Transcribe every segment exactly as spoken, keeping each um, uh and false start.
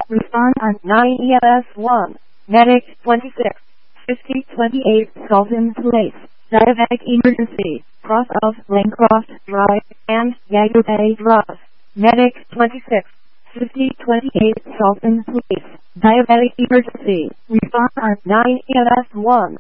Respond on nine E M S one. Medic twenty-six fifty twenty-eight Sultan Place. Diabetic emergency. Cross of Lancroft Drive and Yager Bay Drive. Medic twenty-six fifty twenty-eight Sultan Place. Diabetic emergency. Respond on nine E M S one.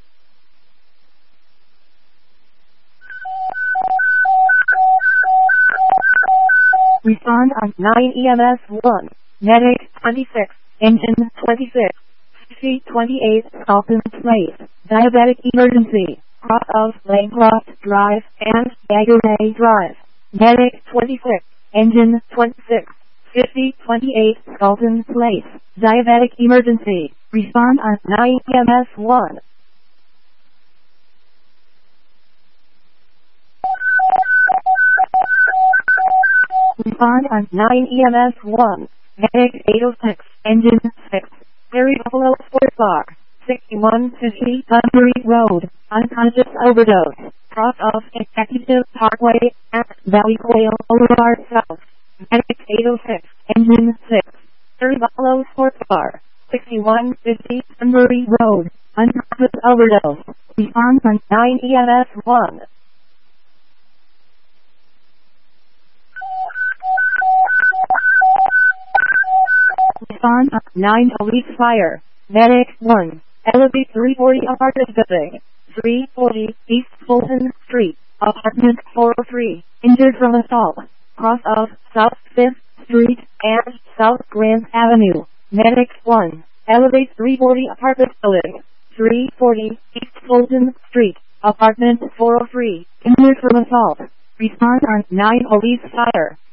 Respond on nine E M S one. Medic twenty-six, engine twenty-six, fifty twenty-eight Sultan Place. Diabetic emergency. Cross of Lancroft Drive and Yager Bay Drive. Medic twenty-six, engine twenty-six, fifty twenty-eight Sultan Place. Diabetic emergency. Respond on nine E M S one. Respond on nine E M S one. Medic eight oh six, engine six, Harry Buffalo Sports Bar, sixty-one fifty Bunbury Road, unconscious overdose, cross of Executive Parkway at Valley Coil Boulevard South. Medic eight oh six, engine six, Harry Buffalo Sports Bar, sixty-one fifty Bunbury Road, unconscious overdose. Respond on nine E M S one. Respond on nine Police Fire. Medic one. Elevate three forty apartment building. three forty East Fulton Street. Apartment four oh three. Injured from assault. Cross of South fifth Street and South Grand Avenue. Medic one. Elevate three forty apartment building. three forty East Fulton Street. Apartment four oh three. Injured from assault. Respond on nine Police Fire.